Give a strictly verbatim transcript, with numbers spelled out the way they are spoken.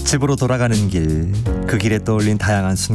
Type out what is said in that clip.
집으로 돌아가는 길, 그 길에 떠올린 다양한 순간